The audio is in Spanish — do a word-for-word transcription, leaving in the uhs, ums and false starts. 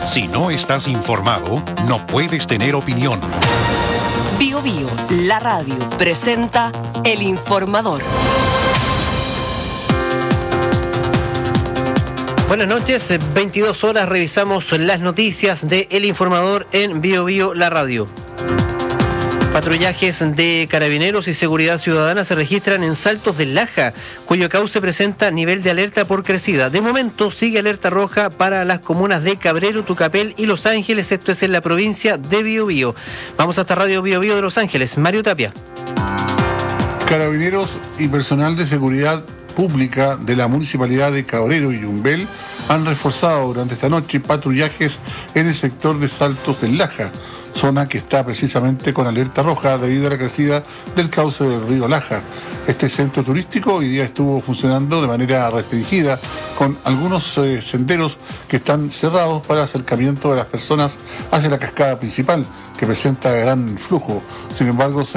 Si no estás informado, no puedes tener opinión. Bio Bio, la radio, presenta El Informador. Buenas noches, veintidós horas, revisamos las noticias de El Informador en Bio Bio, la radio. Patrullajes de Carabineros y Seguridad Ciudadana se registran en Saltos del Laja, cuyo cauce presenta nivel de alerta por crecida. De momento sigue alerta roja para las comunas de Cabrero, Tucapel y Los Ángeles, esto es en la provincia de Bio Bio. Vamos hasta Radio Bio Bio de Los Ángeles, Mario Tapia. Carabineros y personal de seguridad pública de la municipalidad de Cabrero y Yumbel han reforzado durante esta noche patrullajes en el sector de Saltos del Laja, zona que está precisamente con alerta roja debido a la crecida del cauce del río Laja. Este centro turístico hoy día estuvo funcionando de manera restringida, con algunos eh, senderos que están cerrados para acercamiento de las personas hacia la cascada principal, que presenta gran flujo. Sin embargo, se